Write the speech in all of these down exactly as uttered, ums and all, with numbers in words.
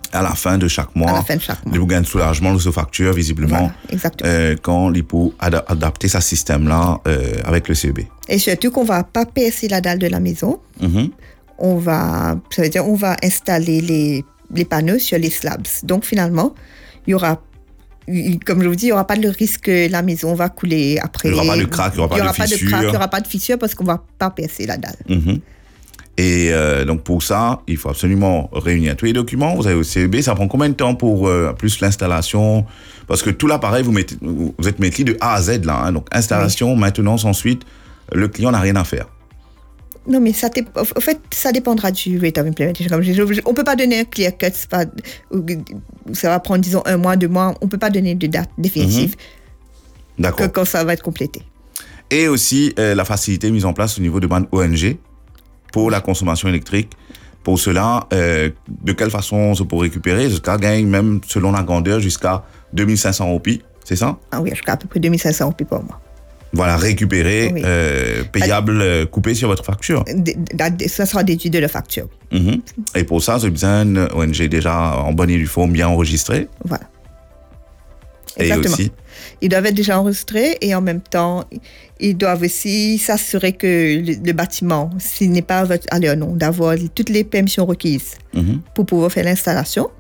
à la fin de chaque mois, à la fin de chaque mois. vous gagnez soulagement de ce facture, visiblement, voilà, euh, quand il peut ad- adapter ce système-là euh, avec le C E B. Et surtout qu'on ne va pas percer la dalle de la maison. Mm-hmm. On va, ça veut dire on va installer les, les panneaux sur les slabs. Donc finalement, il y aura, comme je vous dis, il n'y aura pas le risque que la maison va couler après. Il n'y aura pas de craque, il n'y aura, aura pas de fissure. Il n'y aura pas de fissure parce qu'on ne va pas percer la dalle. Mm-hmm. Et euh, donc pour ça, il faut absolument réunir tous les documents. Vous avez au C E B, ça prend combien de temps pour euh, plus l'installation? Parce que tout l'appareil, vous, mettez, vous êtes maîtris de A à Z là. Hein, donc installation, oui. Maintenance, ensuite, le client n'a rien à faire. Non, mais ça, en fait, ça dépendra du rate of implementation. Comme je, je, on ne peut pas donner un clear cut, pas, ça va prendre, disons, un mois, deux mois. On ne peut pas donner de date définitive. Mm-hmm. D'accord. Que, quand ça va être complété. Et aussi euh, la facilité mise en place au niveau de bande O N G pour la consommation électrique. Pour cela, euh, de quelle façon on se peut récupérer? Jusqu'à gagner, même selon la grandeur, jusqu'à deux mille cinq cents roupies, c'est ça? Ah oui, jusqu'à à peu près deux mille cinq cents roupies par mois. Voilà, récupéré, oui. euh, payable, euh, coupé sur votre facture. Ça sera déduit de la facture. Mm-hmm. Et pour ça, c'est besoin d'une O N G déjà en bonne et due forme, bien enregistrée. Voilà. Exactement. Et aussi, ils doivent être déjà enregistrés et en même temps, ils doivent aussi s'assurer que le, le bâtiment, s'il n'est pas à leur nom, d'avoir toutes les permissions requises mm-hmm. pour pouvoir faire l'installation.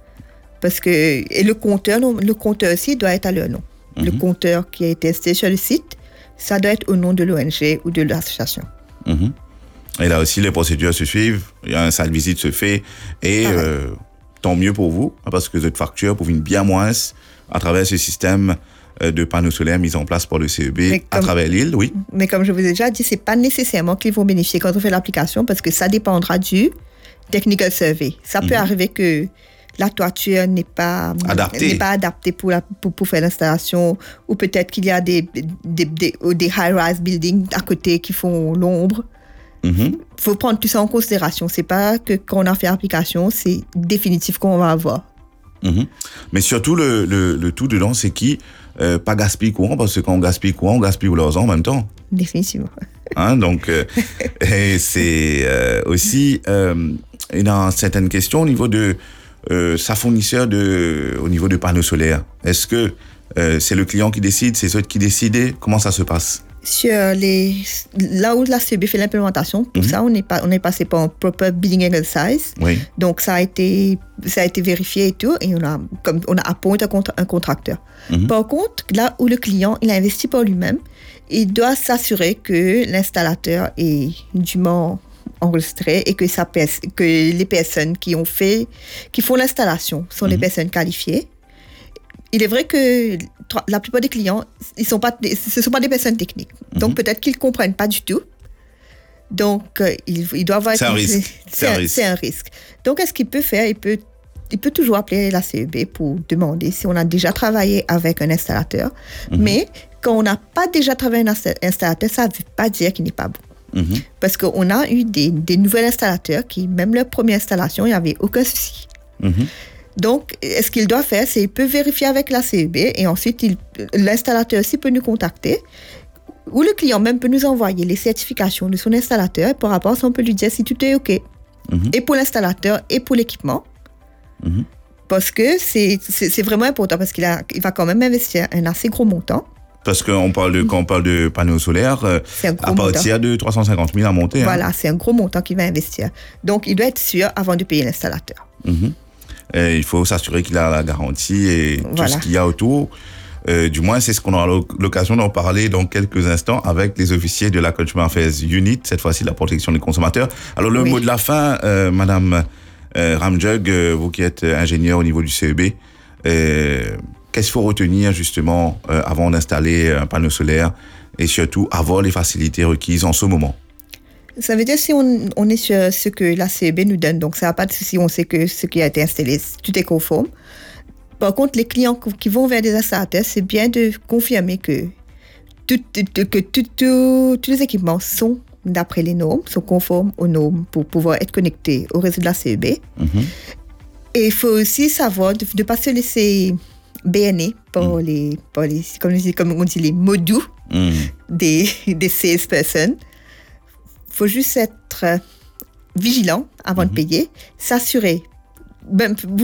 Parce que, et le compteur, le compteur aussi doit être à leur nom. Mm-hmm. Le compteur qui a été installé sur le site, ça doit être au nom de l'O N G ou de l'association. Mm-hmm. Et là aussi, les procédures se suivent, il y a un site visite se fait et ah ouais. euh, tant mieux pour vous, parce que votre facture pour une bien moins à travers ce système de panneaux solaires mis en place par le C E B comme, à travers l'île, oui. Mais comme je vous ai déjà dit, c'est pas nécessairement qu'ils vont bénéficier quand on fait l'application parce que ça dépendra du technical survey. Ça peut mm-hmm. arriver que la toiture n'est pas adaptée, n'est pas adaptée pour, la, pour, pour faire l'installation ou peut-être qu'il y a des, des, des, des high-rise buildings à côté qui font l'ombre. Il mm-hmm. faut prendre tout ça en considération. C'est pas que quand on a fait l'application, c'est définitif qu'on va avoir. Mm-hmm. Mais surtout, le, le, le tout dedans, c'est qui euh, pas gaspille courant, parce que quand on gaspille courant, on gaspille l'argent en même temps. Définitivement. Hein, donc, euh, et c'est euh, aussi euh, dans certaines questions au niveau de euh, sa fournisseur de, au niveau de panneaux solaires. Est-ce que euh, c'est le client qui décide, c'est ceux qui décident? Comment ça se passe? Sur les, là où la C E B fait l'implémentation, pour mm-hmm. ça, on est, pas, on est passé par un proper billing exercise. Oui. Donc, ça a été, ça a été vérifié et tout, et on a, comme, on a appointé un, contra- un contracteur. Mm-hmm. Par contre, là où le client, il a investi par lui-même, il doit s'assurer que l'installateur est dûment enregistré et que, ça, que les personnes qui ont fait, qui font l'installation sont mm-hmm. des personnes qualifiées. Il est vrai que la plupart des clients, ils sont pas, ce ne sont pas des personnes techniques. Mm-hmm. Donc, peut-être qu'ils ne comprennent pas du tout. Donc, euh, ils, ils doivent être... C'est un risque. C'est, c'est, un, un, risque. c'est un risque. Donc, qu'est-ce qu'il peut faire? Il peut, il peut toujours appeler la C E B pour demander si on a déjà travaillé avec un installateur. Mm-hmm. Mais quand on n'a pas déjà travaillé avec un installateur, ça ne veut pas dire qu'il n'est pas bon. Mm-hmm. Parce qu'on a eu des, des nouveaux installateurs qui, même leur première installation, il n'y avait aucun souci. Mm-hmm. Donc, ce qu'il doit faire, c'est qu'il peut vérifier avec la C E B et ensuite, il, l'installateur aussi peut nous contacter ou le client même peut nous envoyer les certifications de son installateur. Par rapport à ça, on peut lui dire si tout est OK. Mm-hmm. Et pour l'installateur et pour l'équipement. Mm-hmm. Parce que c'est, c'est, c'est vraiment important parce qu'il a, il va quand même investir un assez gros montant. Parce qu'on parle de, quand on parle de panneaux solaires, à partir montant. de trois cent cinquante mille à monter. Voilà, hein. C'est un gros montant qu'il va investir. Donc, il doit être sûr avant de payer l'installateur. Mm-hmm. Et il faut s'assurer qu'il a la garantie et voilà. tout ce qu'il y a autour. Euh, du moins, c'est ce qu'on aura l'occasion d'en parler dans quelques instants avec les officiers de la Customer Affairs Unit, cette fois-ci la protection des consommateurs. Alors, le oui. mot de la fin, euh, Madame euh, Ramjug, euh, vous qui êtes ingénieure au niveau du C E B, euh, qu'est-ce qu'il faut retenir justement euh, avant d'installer un panneau solaire et surtout avoir les facilités requises en ce moment? Ça veut dire si on, on est sur ce que la C E B nous donne, donc ça n'a pas de souci, on sait que ce qui a été installé, tout est conforme. Par contre, les clients qui vont vers des installateurs, c'est bien de confirmer que, tout, que tout, tout, tous les équipements sont d'après les normes, sont conformes aux normes pour pouvoir être connectés au réseau de la C E B. Mm-hmm. Et il faut aussi savoir de ne pas se laisser bénir par, mm. les, par les, comme, on dit, comme on dit, les mots doux mm. des, des salespersons. Il faut juste être vigilant avant mm-hmm. de payer, s'assurer. Ben, vous